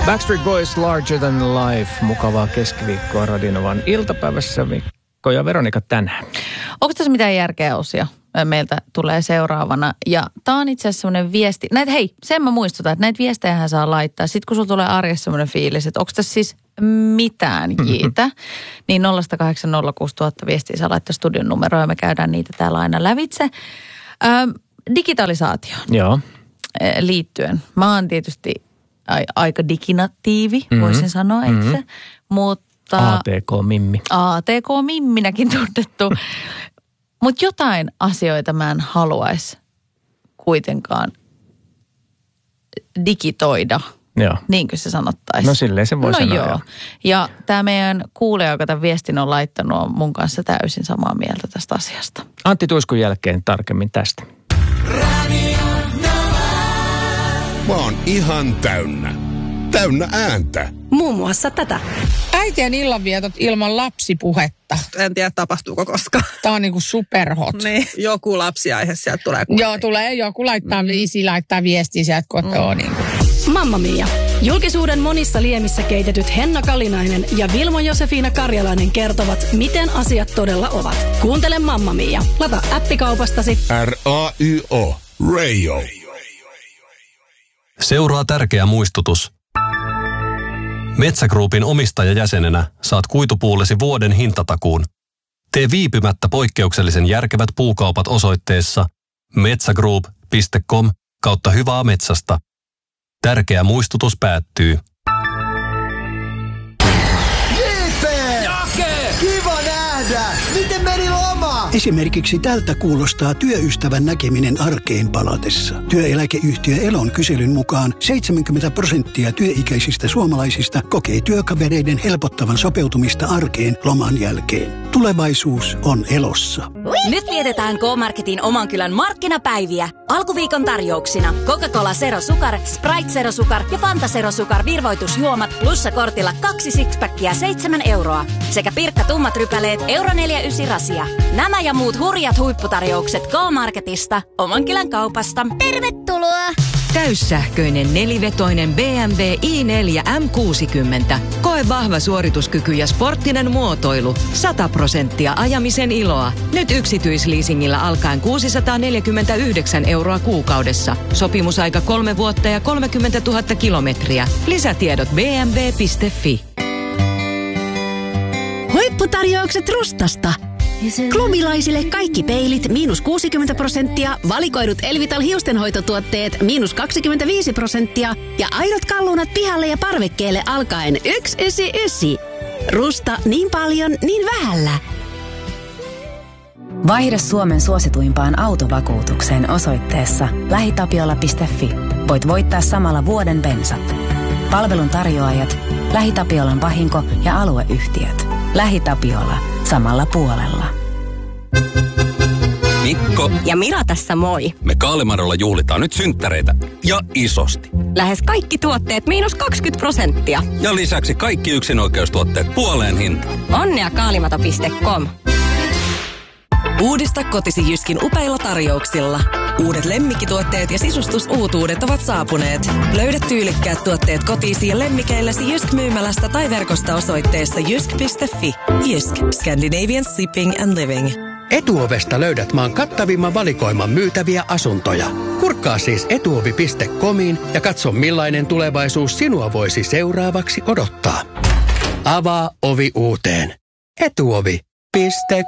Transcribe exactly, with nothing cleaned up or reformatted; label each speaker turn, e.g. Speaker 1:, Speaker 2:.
Speaker 1: Backstreet Boys Larger Than Life. Mukavaa keskiviikkoa Radionovan iltapäivässä. Mikko ja Veronika tänään.
Speaker 2: Onko tässä mitään järkeä osia? Meiltä tulee seuraavana. Ja tää on itse asiassa semmoinen viesti. Näitä, hei, sen mä muistutan, että näitä viestejähän saa laittaa. Sitten kun sulla tulee arjessa semmoinen fiilis, että onko tässä siis mitään jiitä, niin nolla kahdeksan nolla kuusi nolla nolla nolla viestiä saa laittaa studion numeroon ja me käydään niitä täällä aina lävitse. Ähm, digitalisaatio.
Speaker 1: Joo.
Speaker 2: Liittyen. Mä oon tietysti aika diginatiivi, mm-hmm. voisin sanoa itse, mm-hmm. mutta...
Speaker 1: A T K-mimmi.
Speaker 2: A T K-mimminäkin tunnettu. Mutta jotain asioita mä en haluaisi kuitenkaan digitoida,
Speaker 1: joo.
Speaker 2: Niin kuin se sanottaisiin.
Speaker 1: No silleen se voi
Speaker 2: no
Speaker 1: sanoa.
Speaker 2: Joo.
Speaker 1: Jo.
Speaker 2: Ja tämä meidän kuulija, joka tämän viestin on laittanut, on mun kanssa täysin samaa mieltä tästä asiasta.
Speaker 1: Antti Tuiskun jälkeen tarkemmin tästä.
Speaker 3: Mä oon ihan täynnä. Täynnä ääntä.
Speaker 4: Muun muassa tätä.
Speaker 5: Äitien illanvietot ilman lapsipuhetta.
Speaker 4: En tiedä, tapahtuuko koskaan.
Speaker 5: Tää on niinku superhot.
Speaker 4: Niin, joku lapsiaihe sieltä tulee. Kuitenkin.
Speaker 5: Joo, tulee joku laittaa, mm. isi laittaa viestiä sieltä kotoa. Mm. Niin.
Speaker 4: Mamma Mia. Julkisuuden monissa liemissä keitetyt Henna Kalinainen ja Vilmo Josefina Karjalainen kertovat, miten asiat todella ovat. Kuuntele Mamma Mia. Lata appikaupastasi.
Speaker 3: R A Y O. Radio.
Speaker 6: Seuraa tärkeä muistutus. Metsä Groupin omistajajäsenenä saat kuitupuulesi vuoden hintatakuun. Tee viipymättä poikkeuksellisen järkevät puukaupat osoitteessa metsagroup piste com kautta hyvää metsästä. Tärkeä muistutus päättyy.
Speaker 7: J P! Jake! Kiva nähdä! Miten meni loma?
Speaker 8: Esimerkiksi tältä kuulostaa työystävän näkeminen arkeen palatessa. Työeläkeyhtiö Elon kyselyn mukaan seitsemänkymmentä prosenttia työikäisistä suomalaisista kokee työkavereiden helpottavan sopeutumista arkeen loman jälkeen. Tulevaisuus on Elossa.
Speaker 9: Nyt vietetään K-Marketin oman kylän markkinapäiviä. Alkuviikon tarjouksina Coca-Cola Zero Sukar, Sprite Zero Sukar ja Fanta Zero Sukar virvoitusjuomat plussakortilla kaksi sixpackia seitsemän euroa. Sekä Pirkka tummat rypäleet euro neljäkymmentäyhdeksän rasia. Nämä ja muut hurjat huipputarjoukset K-Marketista, oman kylän kaupasta.
Speaker 10: Tervetuloa! Täyssähköinen nelivetoinen B M W i neljä M kuusikymmentä. Koe vahva suorituskyky ja sporttinen muotoilu. sata prosenttia ajamisen iloa. Nyt yksityisleasingillä alkaen kuusisataaneljäkymmentäyhdeksän euroa kuukaudessa. Sopimusaika kolme vuotta ja kolmekymmentätuhatta kilometriä. Lisätiedot b m w piste f i.
Speaker 4: Huipputarjoukset Rustasta. Klubilaisille kaikki peilit miinus kuusikymmentä prosenttia, valikoidut Elvital hiustenhoitotuotteet miinus kaksikymmentäviisi prosenttia ja aidot kalunat pihalle ja parvekkeelle alkaen yksi yhdeksänkymmentäyhdeksän. Rusta niin paljon, niin vähällä.
Speaker 11: Vaihda Suomen suosituimpaan autovakuutukseen osoitteessa lähitapiola piste f i. Voit voittaa samalla vuoden bensat. Palvelun tarjoajat, LähiTapiolan vahinko- ja alueyhtiöt. LähiTapiola. Samalla puolella.
Speaker 12: Mikko
Speaker 4: ja Mira tässä moi.
Speaker 12: Me Kaalimarolla juhlitaan nyt synttäreitä ja isosti.
Speaker 4: Lähes kaikki tuotteet miinus kaksikymmentä prosenttia.
Speaker 12: Ja lisäksi kaikki yksinoikeustuotteet puoleen hintaan.
Speaker 4: Onnea kaalimato piste com.
Speaker 13: Uudista kotisi Jyskin upeilla tarjouksilla. Uudet lemmikkituotteet ja sisustusuutuudet ovat saapuneet. Löydä tyylikkäät tuotteet kotiisi ja lemmikeilläsi Jysk-myymälästä tai verkosta osoitteessa jysk piste f i. Jysk. Scandinavian Shipping and Living.
Speaker 14: Etuovesta löydät maan kattavimman valikoiman myytäviä asuntoja. Kurkkaa siis etuovi piste comiin ja katso millainen tulevaisuus sinua voisi seuraavaksi odottaa. Avaa ovi uuteen. etuovi piste